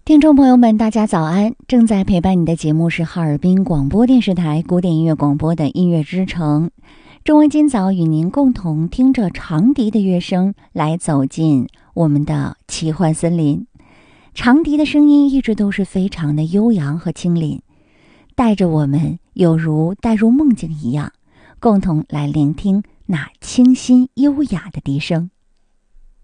听众朋友们，大家早安！正在陪伴你的节目是哈尔滨广播电视台古典音乐广播的音乐之城。中文今早与您共同听着长笛的乐声，来走进我们的奇幻森林。长笛的声音一直都是非常的悠扬和清凜，带着我们有如带入梦境一样，共同来聆听那清新优雅的笛声。